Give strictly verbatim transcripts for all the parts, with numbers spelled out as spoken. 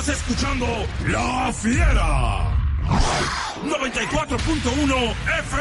Estás escuchando La Fiera. noventa y cuatro punto uno F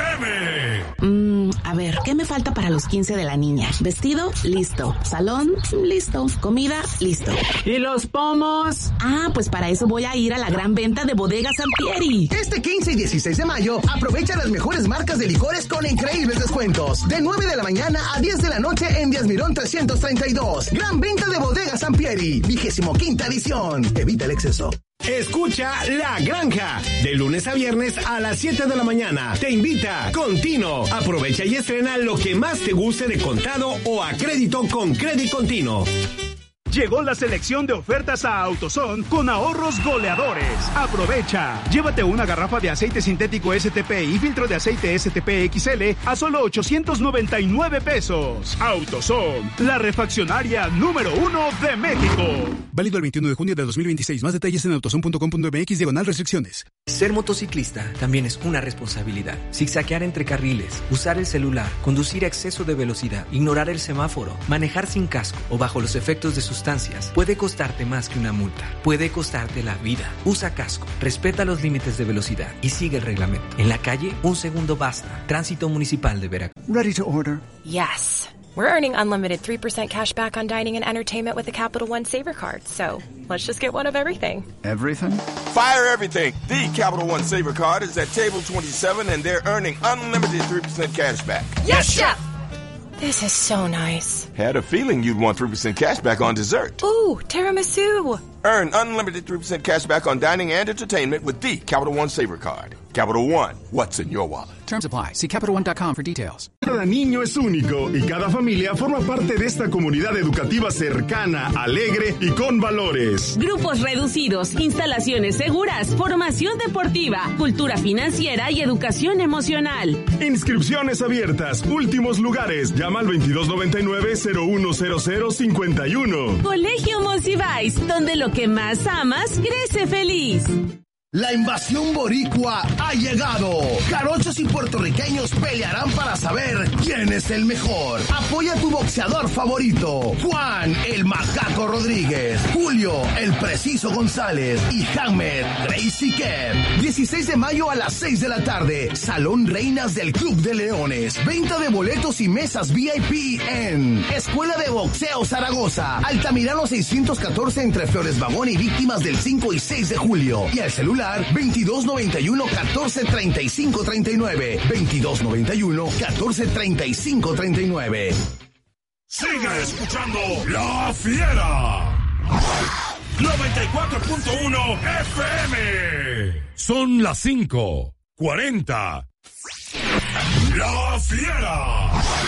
M. Mm, a ver, ¿qué me falta para los quince de la niña? Vestido, listo. Salón, listo. Comida, listo. ¿Y los pomos? Ah, pues para eso voy a ir a la gran venta de Bodega Sampieri. Este quince y dieciséis de mayo, aprovecha las mejores marcas de licores con increíbles descuentos. De nueve de la mañana a diez de la noche en Díaz Mirón trescientos treinta y dos. Gran venta de Bodega Sampieri, vigésimo quinta edición. Evita el exceso. Escucha La Granja, de lunes a viernes a las siete de la mañana. Te invita Contino. Aprovecha y estrena lo que más te guste de contado o a crédito con Credit Contino. Llegó la selección de ofertas a AutoZone con ahorros goleadores. Aprovecha. Llévate una garrafa de aceite sintético S T P y filtro de aceite S T P X L a solo ochocientos noventa y nueve pesos. AutoZone, la refaccionaria número uno de México. Válido el veintiuno de junio de dos mil veintiséis. Más detalles en autozone punto com punto m x diagonal restricciones. Ser motociclista también es una responsabilidad. Zigzaguear entre carriles, usar el celular, conducir a exceso de velocidad, ignorar el semáforo, manejar sin casco o bajo los efectos de sustancias puede costarte más que una multa. Puede costarte la vida. Usa casco, respeta los límites de velocidad y sigue el reglamento. En la calle, un segundo basta. Tránsito Municipal de Veracruz. Ready to order? Yes. We're earning unlimited three percent cash back on dining and entertainment with the Capital One Saver Card. So, let's just get one of everything. Everything? Fire everything. The Capital One Saver Card is at table twenty-seven and they're earning unlimited three percent cash back. Yes, Chef! This is so nice. Had a feeling you'd want three percent cash back on dessert. Ooh, tiramisu. Earn unlimited three percent cash back on dining and entertainment with the Capital One Saver Card. Capital One, what's in your wallet? Terms apply. See Capital One dot com for details. Cada niño es único y cada familia forma parte de esta comunidad educativa cercana, alegre y con valores. Grupos reducidos, instalaciones seguras, formación deportiva, cultura financiera y educación emocional. Inscripciones abiertas, últimos lugares. Llama al veintidós noventa y nueve cero uno cero cero cincuenta y uno. Colegio Monsiváis, donde lo que más amas crece feliz. La invasión boricua ha llegado. Jarochos y puertorriqueños pelearán para saber quién es el mejor. Apoya a tu boxeador favorito. Juan, el Macaco Rodríguez. Julio, el Preciso González. Y Hammer, Gracie Kemp. dieciséis de mayo a las seis de la tarde. Salón Reinas del Club de Leones. Venta de boletos y mesas V I P en Escuela de Boxeo Zaragoza. Altamirano seiscientos catorce entre Flores Magón y Víctimas del cinco y seis de julio. Y al celular veintidós noventa y uno catorce treinta y cinco treinta y nueve. veintidós noventa y uno catorce treinta y cinco treinta y nueve. Sigue escuchando La Fiera. noventa y cuatro punto uno F M. Son las cinco cuarenta. La Fiera.